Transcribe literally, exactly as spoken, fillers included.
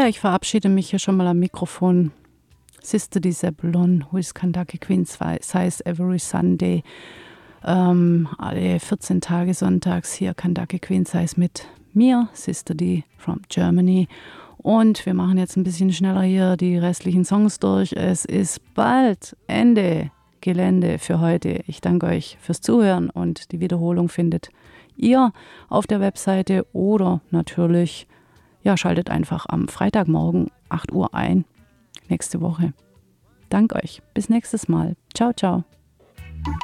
Ja, ich verabschiede mich hier schon mal am Mikrofon. Sister Di Zebulon, who is Kentucky Queen Size every Sunday. Ähm, alle vierzehn Tage sonntags hier Kentucky Queen Size mit mir, Sister Di from Germany. Und wir machen jetzt ein bisschen schneller hier die restlichen Songs durch. Es ist bald Ende Gelände für heute. Ich danke euch fürs Zuhören und die Wiederholung findet ihr auf der Webseite oder natürlich, ja, schaltet einfach am Freitagmorgen acht Uhr ein, nächste Woche. Danke euch. Bis nächstes Mal. Ciao, ciao.